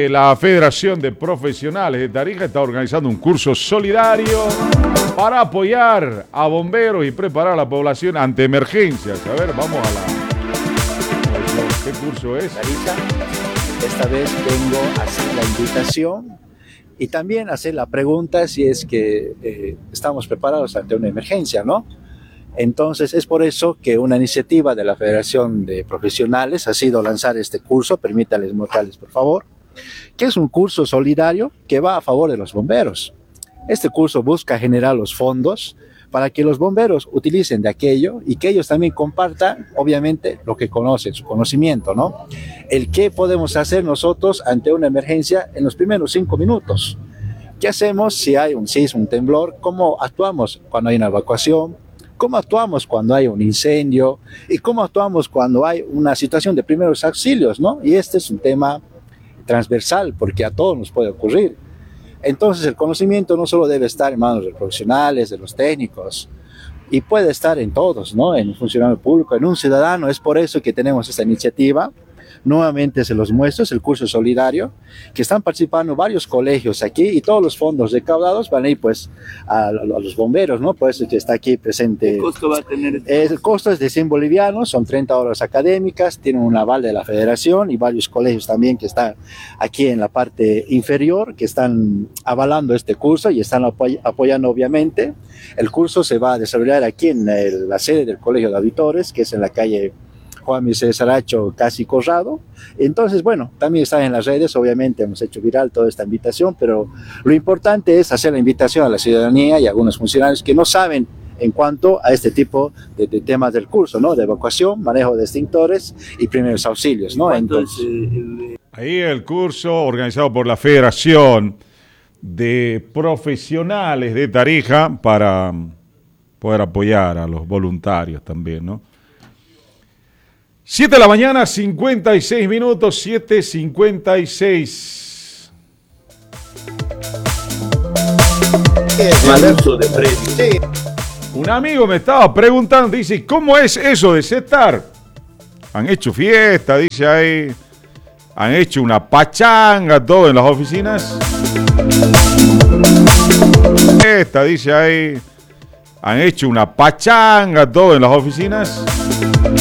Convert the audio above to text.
la Federación de Profesionales de Tarija está organizando un curso solidario para apoyar a bomberos y preparar a la población ante emergencias. A ver, vamos a la... ¿Qué curso es? Tarija, esta vez vengo a hacer la invitación y también hacer la pregunta si es que estamos preparados ante una emergencia, ¿no? Entonces es por eso que una iniciativa de la Federación de Profesionales ha sido lanzar este curso, permítanles mostrarles por favor, que es un curso solidario que va a favor de los bomberos. Este curso busca generar los fondos para que los bomberos utilicen de aquello y que ellos también compartan, obviamente, lo que conocen, su conocimiento, ¿no? El qué podemos hacer nosotros ante una emergencia en los primeros 5 minutos. ¿Qué hacemos si hay un sismo, un temblor? ¿Cómo actuamos cuando hay una evacuación? ¿Cómo actuamos cuando hay un incendio? ¿Y cómo actuamos cuando hay una situación de primeros auxilios, ¿no? Y este es un tema transversal porque a todos nos puede ocurrir. Entonces el conocimiento no solo debe estar en manos de los profesionales, de los técnicos, y puede estar en todos, ¿no? En un funcionario público, en un ciudadano. Es por eso que tenemos esta iniciativa. Nuevamente se los muestro, es el curso solidario, que están participando varios colegios aquí y todos los fondos recaudados van a ir pues a los bomberos, ¿no? Por eso que está aquí presente. ¿Qué costo va a tener? El costo es de 100 bolivianos, son 30 horas académicas, tienen un aval de la federación y varios colegios también que están aquí en la parte inferior, que están avalando este curso y están apoyando obviamente. El curso se va a desarrollar aquí en la sede del Colegio de Auditores, que es en la calle Juan Mircea Saracho, casi Corrado. Entonces, bueno, también está en las redes, obviamente hemos hecho viral toda esta invitación, pero lo importante es hacer la invitación a la ciudadanía y a algunos funcionarios que no saben en cuanto a este tipo de temas del curso, ¿no? De evacuación, manejo de extintores y primeros auxilios, ¿no? Entonces, ahí el curso organizado por la Federación de Profesionales de Tarija para poder apoyar a los voluntarios también, ¿no? 7 de la mañana, 56 minutos, 7:56. Mal uso de predios. sí. Un amigo me estaba preguntando, dice, ¿cómo es eso de CETAR? Han hecho fiesta, dice ahí, han hecho una pachanga, todo en las oficinas. Fiesta, dice ahí, han hecho una pachanga, todo en las oficinas.